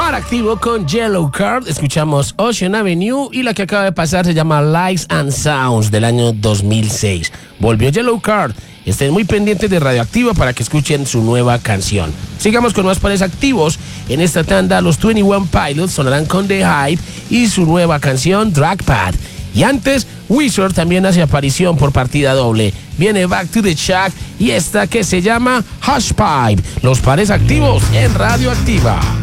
Activo con Yellowcard, escuchamos Ocean Avenue y la que acaba de pasar se llama Lights and Sounds del año 2006. Volvió Yellowcard. Estén muy pendientes de Radioactiva para que escuchen su nueva canción. Sigamos con más pares activos. En esta tanda los 21 Pilots sonarán con The Hype y su nueva canción Dragpad. Y antes, Wizard también hace aparición por partida doble. Viene Back to the Shack y esta que se llama Hush Pipe. Los pares activos en Radioactiva.